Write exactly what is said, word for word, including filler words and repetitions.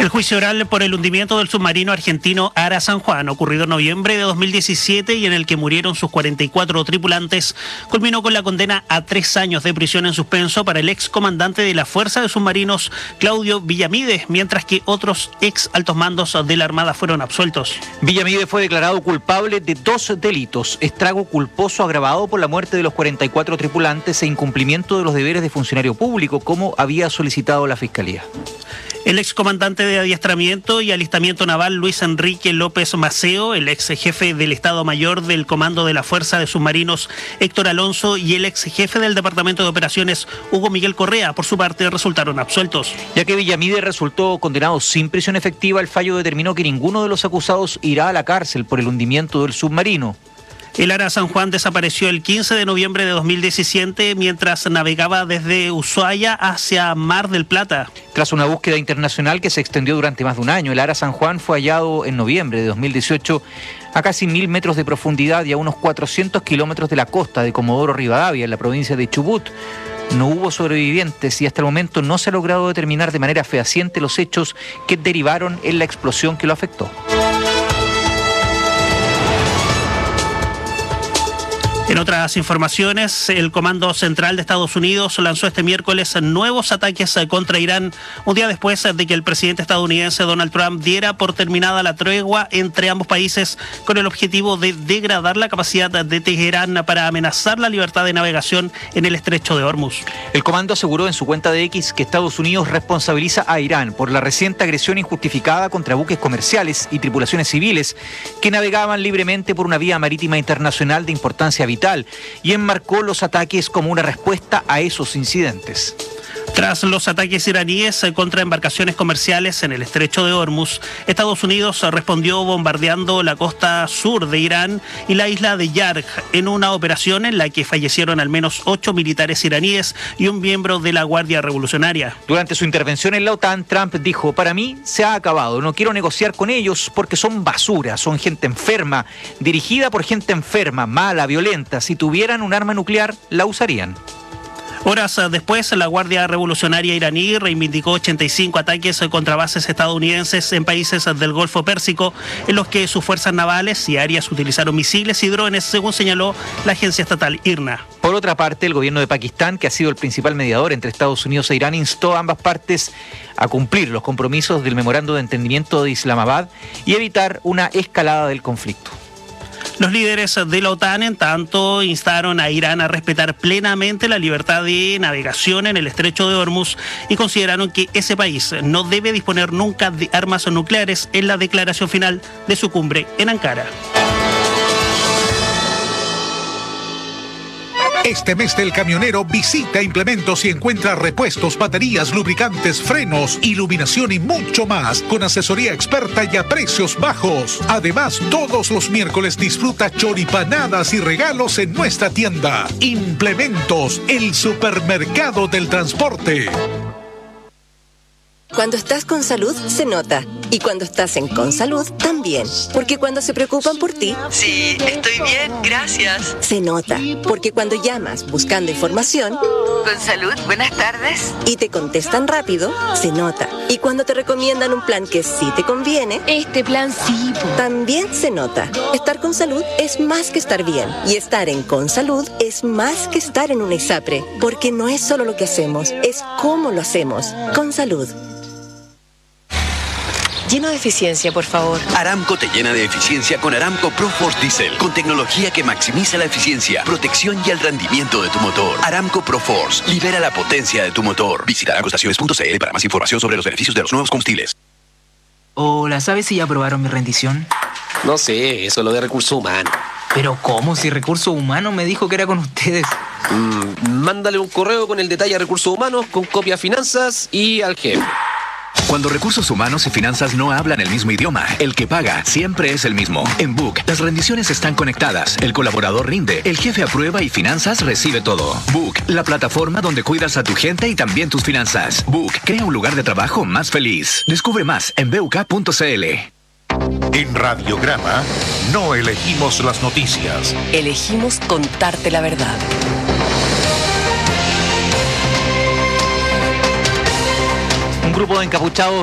El juicio oral por el hundimiento del submarino argentino Ara San Juan, ocurrido en noviembre de dos mil diecisiete y en el que murieron sus cuarenta y cuatro tripulantes, culminó con la condena a tres años de prisión en suspenso para el ex comandante de la Fuerza de Submarinos, Claudio Villamide, mientras que otros ex altos mandos de la Armada fueron absueltos. Villamide fue declarado culpable de dos delitos: estrago culposo agravado por la muerte de los cuarenta y cuatro tripulantes e incumplimiento de los deberes de funcionario público, como había solicitado la Fiscalía. El excomandante de adiestramiento y alistamiento naval Luis Enrique López Maceo, el ex jefe del Estado Mayor del Comando de la Fuerza de Submarinos Héctor Alonso y el ex jefe del Departamento de Operaciones Hugo Miguel Correa, por su parte, resultaron absueltos. Ya que Villamide resultó condenado sin prisión efectiva, el fallo determinó que ninguno de los acusados irá a la cárcel por el hundimiento del submarino. El Ara San Juan desapareció el quince de noviembre de dos mil diecisiete mientras navegaba desde Ushuaia hacia Mar del Plata. Tras una búsqueda internacional que se extendió durante más de un año, el Ara San Juan fue hallado en noviembre de dos mil dieciocho a casi mil metros de profundidad y a unos cuatrocientos kilómetros de la costa de Comodoro Rivadavia, en la provincia de Chubut. No hubo sobrevivientes y hasta el momento no se ha logrado determinar de manera fehaciente los hechos que derivaron en la explosión que lo afectó. En otras informaciones, el Comando Central de Estados Unidos lanzó este miércoles nuevos ataques contra Irán, un día después de que el presidente estadounidense Donald Trump diera por terminada la tregua entre ambos países con el objetivo de degradar la capacidad de Teherán para amenazar la libertad de navegación en el estrecho de Hormuz. El comando aseguró en su cuenta de X que Estados Unidos responsabiliza a Irán por la reciente agresión injustificada contra buques comerciales y tripulaciones civiles que navegaban libremente por una vía marítima internacional de importancia vital, y enmarcó los ataques como una respuesta a esos incidentes. Tras los ataques iraníes contra embarcaciones comerciales en el estrecho de Hormuz, Estados Unidos respondió bombardeando la costa sur de Irán y la isla de Yarj, en una operación en la que fallecieron al menos ocho militares iraníes y un miembro de la Guardia Revolucionaria. Durante su intervención en la OTAN, Trump dijo: "Para mí se ha acabado, no quiero negociar con ellos porque son basura, son gente enferma, dirigida por gente enferma, mala, violenta. Si tuvieran un arma nuclear, la usarían". Horas después, la Guardia Revolucionaria iraní reivindicó ochenta y cinco ataques contra bases estadounidenses en países del Golfo Pérsico, en los que sus fuerzas navales y aéreas utilizaron misiles y drones, según señaló la agencia estatal I R N A. Por otra parte, el gobierno de Pakistán, que ha sido el principal mediador entre Estados Unidos e Irán, instó a ambas partes a cumplir los compromisos del Memorando de Entendimiento de Islamabad y evitar una escalada del conflicto. Los líderes de la OTAN, en tanto, instaron a Irán a respetar plenamente la libertad de navegación en el estrecho de Hormuz y consideraron que ese país no debe disponer nunca de armas nucleares en la declaración final de su cumbre en Ankara. Este mes del camionero visita Implementos y encuentra repuestos, baterías, lubricantes, frenos, iluminación y mucho más con asesoría experta y a precios bajos. Además, todos los miércoles disfruta choripanadas y regalos en nuestra tienda. Implementos, el supermercado del transporte. Cuando estás con salud, se nota. Y cuando estás en Consalud, también. Porque cuando se preocupan por ti... Sí, estoy bien, gracias. Se nota. Porque cuando llamas buscando información... Consalud, buenas tardes. Y te contestan rápido, se nota. Y cuando te recomiendan un plan que sí te conviene... Este plan sí. También se nota. Estar con salud es más que estar bien. Y estar en Consalud es más que estar en una ISAPRE. Porque no es solo lo que hacemos, es cómo lo hacemos. Consalud. Lleno de eficiencia, por favor. Aramco te llena de eficiencia con Aramco ProForce Diesel, con tecnología que maximiza la eficiencia, protección y el rendimiento de tu motor. Aramco ProForce, libera la potencia de tu motor. Visita aramco estaciones punto c l para más información sobre los beneficios de los nuevos combustibles. Hola, ¿sabes si ya aprobaron mi rendición? No sé, eso es lo de recursos humanos. ¿Pero cómo? Si Recursos Humanos me dijo que era con ustedes. Mm, mándale un correo con el detalle a Recursos Humanos, con copia a Finanzas y al jefe. Cuando Recursos Humanos y Finanzas no hablan el mismo idioma, el que paga siempre es el mismo. En Book, las rendiciones están conectadas, el colaborador rinde, el jefe aprueba y Finanzas recibe todo. Book, la plataforma donde cuidas a tu gente y también tus finanzas. Book, crea un lugar de trabajo más feliz. Descubre más en b u k punto c l. En Radiograma, no elegimos las noticias. Elegimos contarte la verdad. Un grupo de encapuchados